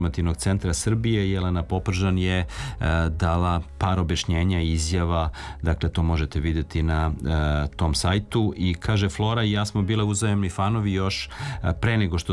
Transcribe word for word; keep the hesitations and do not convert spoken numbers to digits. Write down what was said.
informativnog centra Srbije, Jelena Popržan je e, dala par objašnjenja i izjava, dakle to možete vidjeti na e, tom sajtu, i kaže: Flora i ja smo bile uzajemni fanovi još e, pre nego što